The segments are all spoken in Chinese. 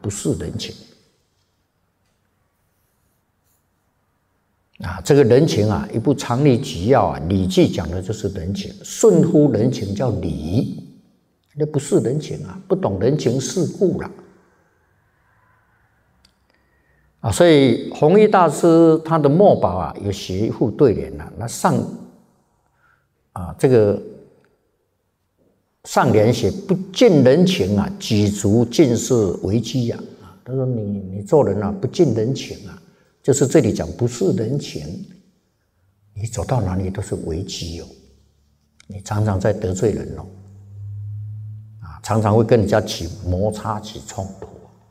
不是人情。这个人情一部常理举要《礼记》讲的就是人情，顺乎人情叫礼，那不是人情不懂人情世故了。所以弘一大师他的墨宝有写一副对联那这个上联写不近人情举足尽是危机他说你做人不近人情就是这里讲不是人情，你走到哪里都是危机你常常在得罪人常常会跟人家起摩擦起冲突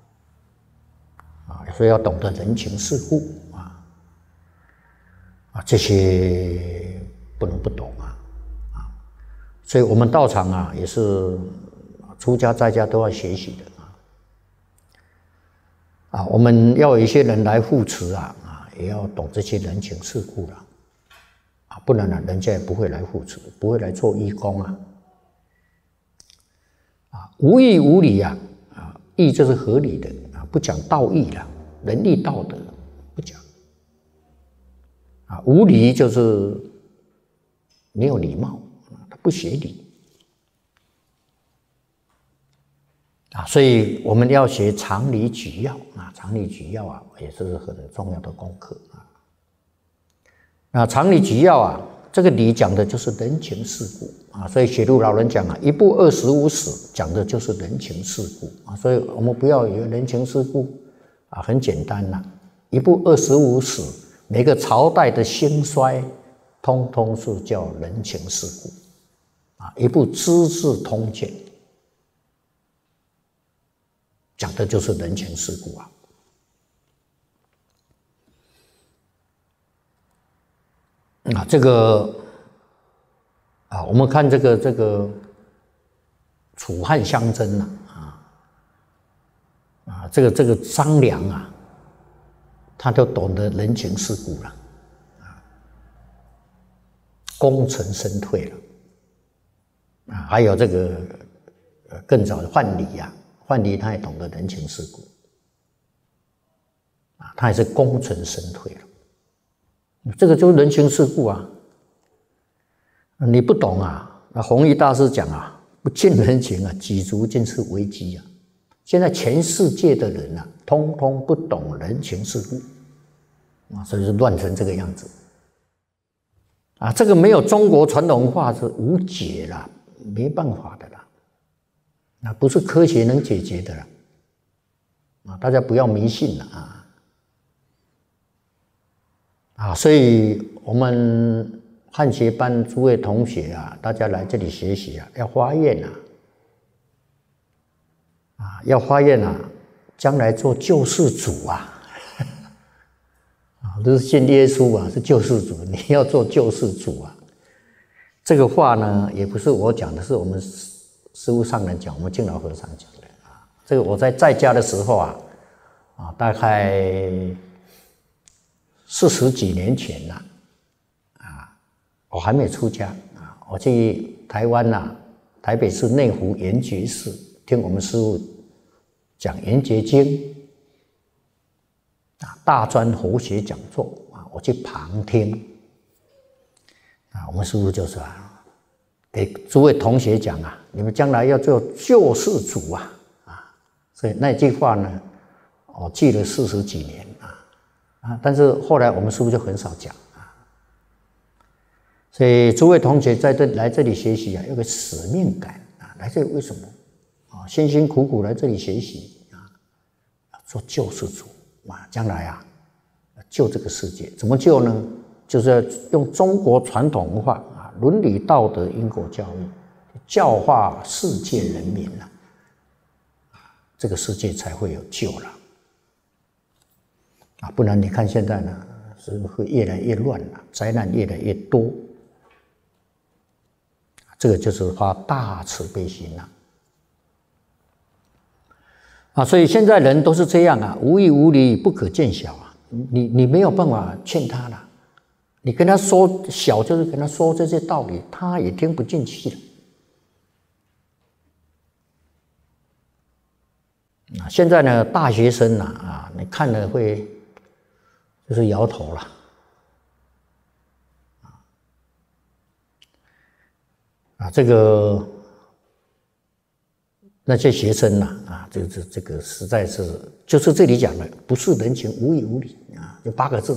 所以要懂得人情世故这些不能不懂所以我们道场也是出家在家都要学习的我们要有一些人来护持也要懂这些人情世故了不然人家也不会来护持，不会来做义工无义无理义就是合理的不讲道义了，仁义道德不讲无理就是没有礼貌，他不学礼所以我们要学常理举要常理举要也是很重要的功课那常理举要这个理讲的就是人情世故所以雪路老人讲一部25史讲的就是人情世故所以我们不要以为人情世故很简单一部25史每个朝代的兴衰通通是叫人情世故一部资治通鉴讲的就是人情世故这个我们看这个楚汉相争这个张良他就懂得人情世故了功成身退了还有这个更早的范蠡范蠡他也懂得人情世故他也是功成身退了这个就是人情世故你不懂那弘一大师讲不近人情举足尽是危机现在全世界的人通通不懂人情世故所以就乱成这个样子这个没有中国传统文化是无解了，没办法的啦，那不是科学能解决的啦大家不要迷信了所以我们汉学班诸位同学大家来这里学习要发愿要发愿将来做救世主不是信耶稣是救世主，你要做救世主这个话呢，也不是我讲的，是我们师父上人讲，我们敬老和尚讲的这个我在家的时候大概40几年前我还没有出家我去台湾台北市内湖圆觉寺听我们师父讲圆觉经大专佛学讲座我去旁听我们师父就说给诸位同学讲你们将来要做救世主所以那句话呢我记了40几年但是后来我们师父就很少讲所以诸位同学来这里学习有个使命感来这里为什么辛辛苦苦来这里学习做救世主将来救这个世界怎么救呢？就是要用中国传统文化伦理道德因果教育教化世界人民这个世界才会有救了不然你看现在呢是会越来越乱灾难越来越多这个就是发大慈悲心所以现在人都是这样无义无理不可见小你没有办法劝他了，你跟他说小就是跟他说这些道理，他也听不进去现在呢，大学生你看了会就是摇头了。这个那些学生这个实在是就是这里讲的，不是人情无义无理就8个字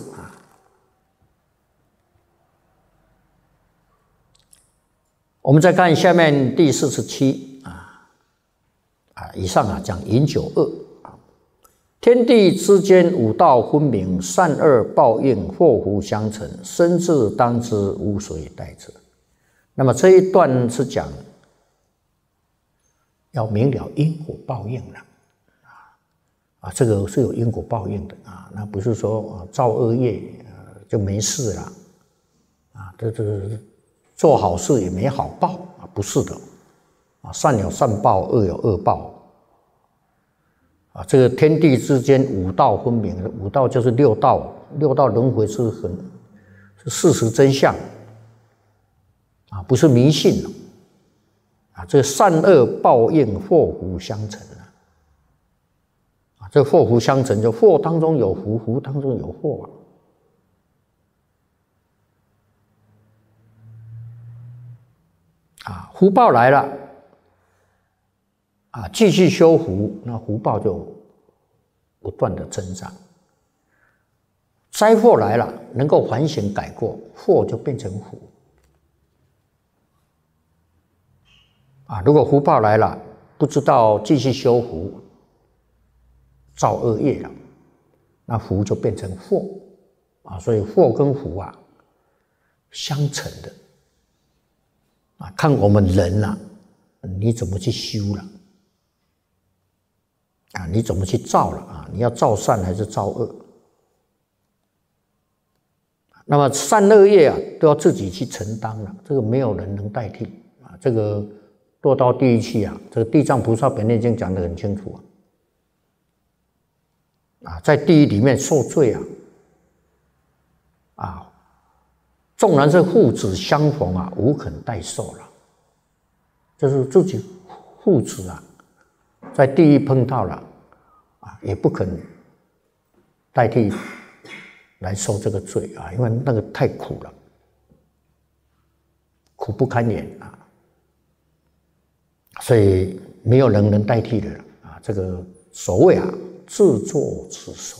我们再看下面第47以上讲饮酒恶天地之间五道分明，善恶报应，祸福相承，生至当知，无谁代之。那么这一段是讲要明了因果报应了这个是有因果报应的那不是说造恶业就没事了这做好事也没好报不是的善有善报，恶有恶报这个天地之间五道分明，五道就是六道，六道轮回是事实真相不是迷信这个善恶报应，祸福相承这个祸福相承，就祸当中有福，福当中有祸福报来了继续修福，那福报就不断的增长。灾祸来了，能够反省改过，祸就变成福如果福报来了，不知道继续修福，造恶业了，那福就变成祸所以祸跟福相乘的看我们人你怎么去修了你怎么去造了你要造善还是造恶？那么善恶业都要自己去承担了，这个没有人能代替这个堕到地狱去这个地藏菩萨本愿经讲得很清楚在地狱里面受罪纵然是父子相逢无肯代受了，就是自己父子在地狱碰到了也不肯代替来受这个罪因为那个太苦了，苦不堪言所以没有人能代替的这个所谓自作自受。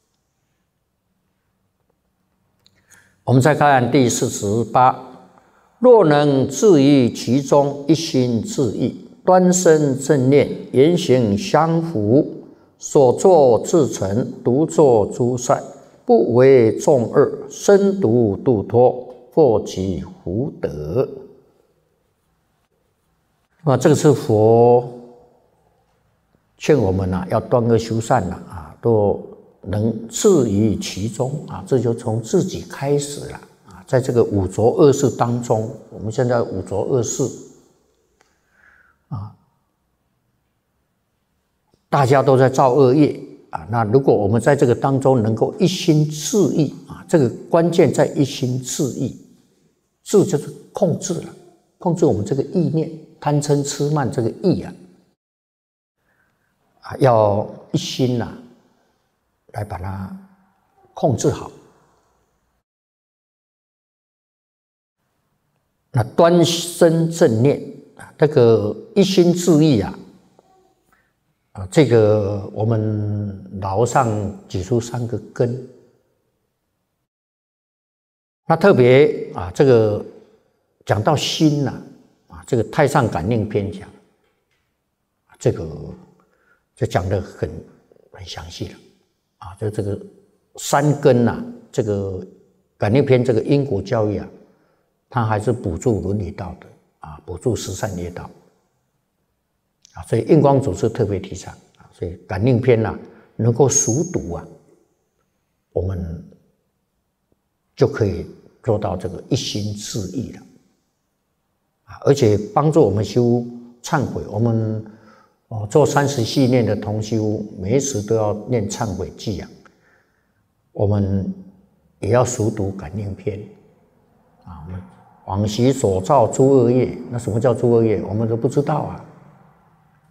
我们再看第48，若能自于其中，一心自意，端身正念，言行相符，所作自成，独作诸善，不为众恶，深读度脱，获其福德。这个是佛劝我们要断恶修善都能自于其中这就从自己开始了在这个五浊恶世当中，我们现在五浊恶世大家都在造恶业那如果我们在这个当中能够一心自意这个关键在一心自意，自就是控制了，控制我们这个意念，贪嗔痴慢这个意要一心来把它控制好。那端身正念这个一心自意这个我们老上举出3个根。那特别这个讲到心这个太上感应篇讲这个就讲得很详细了就这个3根这个感应篇这个因果教育它还是补助伦理道德补助十善业道所以印光祖师特别提倡所以感应篇能够熟读我们就可以做到这个一心自意了而且帮助我们修忏悔。我们做30系念的同修，每一时都要念忏悔记我们也要熟读感应篇我们往昔所造诸恶业，那什么叫诸恶业？我们都不知道